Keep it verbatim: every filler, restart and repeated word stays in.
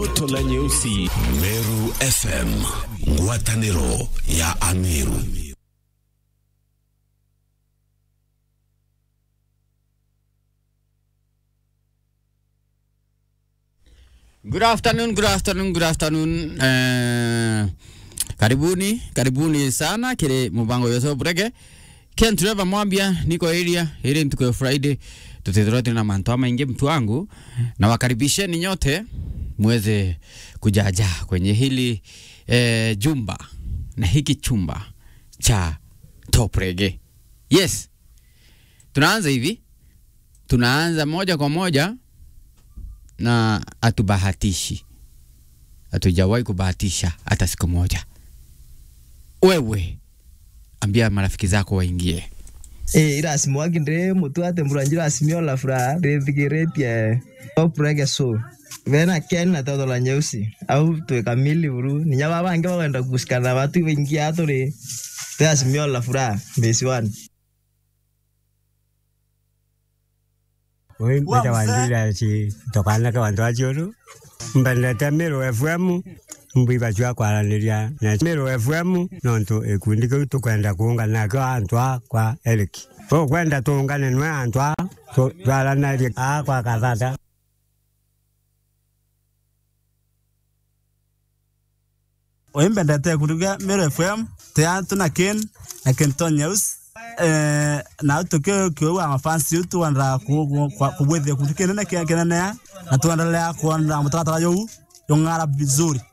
Tola nyeusi. Meru F M, ngwataniro ya Ameru. Good afternoon, good afternoon, good afternoon. Uh, karibuni, karibuni sana kile mubango yoso brege. Ken tureva mwambia niko area, ile mtuko Friday. Tutidrote na mantoa maingi mtu wangu. Na wakaribisheni nyote muweze kujaja kwenye hili eh, jumba na hiki chumba cha Top Reggae. Yes. Tunaanza hivi. Tunaanza moja kwa moja na atubahatishi. Hatujawahi kubahatisha hata siku moja. Wewe ambia marafiki zako waingie. Eh irasimu wakinde mutu atemburanjira asimio la furaha revigeretia Top Reggae show. Vena Ken na Tola nyeusi au tuwe kamili buru ninya baba ange waenda kusikana watu wengi atore te asimio la furaha base one. Oi meta wanjira chi tokana ka wantu ajuru mbelete Meru F M mbiba jwa kwalaniria na Meru F M nonto ekundika tukwenda kuungana kwa antwa kwa eliki so kwenda tuungane nwe antwa to twalana a kwa kadada. Oimbe ndate kuruga Meru F M te antuna Ken na Kenton News eh na tuke kwa mafansi yetu wanda kubwethe kutukene na kenene na tuendelea kuona mtakata yo yongara vizuri.